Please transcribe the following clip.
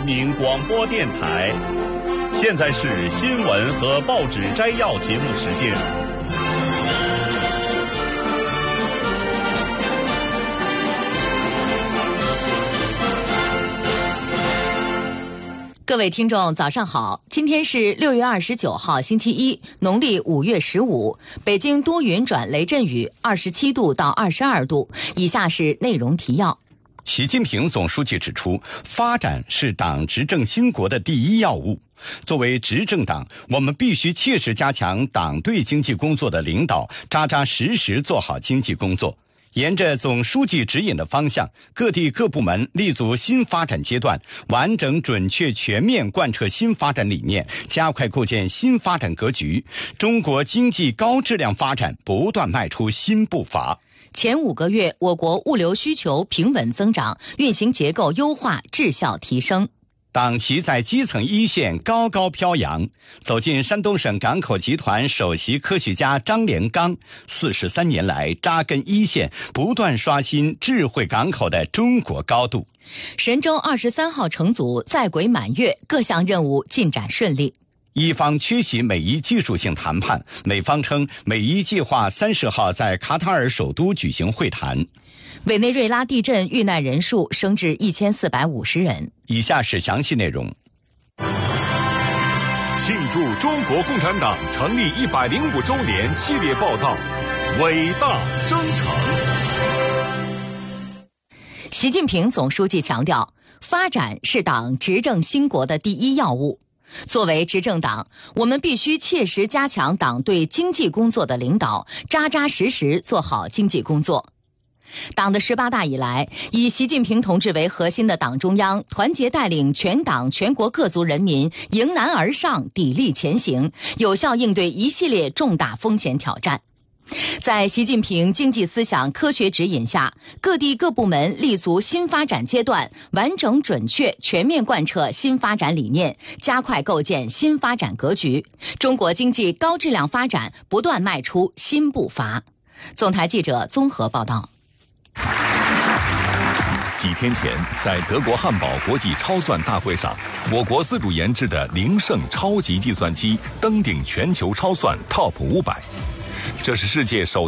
民广播电台。现在是新闻和报纸摘要节目时间。 各位听众早上好，今天是6月29号星期一，农历5月15，北京多云转雷阵雨，27度到22度。以下是内容提要。 习近平总书记指出，发展是党执政兴国的第一要务。作为执政党，我们必须切实加强党对经济工作的领导，扎扎实实做好经济工作。沿着总书记指引的方向，各地各部门立足新发展阶段，完整、准确、全面贯彻新发展理念，加快构建新发展格局。中国经济高质量发展不断迈出新步伐。 前5个月，我国物流需求平稳增长，运行结构优化，质效提升。 党旗在基层一线高高飘扬。走进山东省港口集团首席科学家张连刚，43年来扎根一线，不断刷新智慧港口的中国高度。 神舟23号乘组在轨满月，各项任务进展顺利。 一方缺席美伊技术性谈判，美方称美伊计划30号在卡塔尔首都举行会谈。 委内瑞拉地震遇难人数升至1450人。 以下是详细内容。 庆祝中国共产党成立105周年系列报道，伟大征程。 习近平总书记强调，发展是党执政兴国的第一要务。作为执政党，我们必须切实加强党对经济工作的领导，扎扎实实做好经济工作。党的18大以来，以习近平同志为核心的党中央团结带领全党全国各族人民迎难而上，砥砺前行，有效应对一系列重大风险挑战。在习近平经济思想科学指引下，各地各部门立足新发展阶段，完整、准确、全面贯彻新发展理念，加快构建新发展格局。中国经济高质量发展不断迈出新步伐。总台记者综合报道。 几天前，在德国汉堡国际超算大会上，我国自主研制的灵盛超级计算机登顶全球超算 TOP 500，这是世界首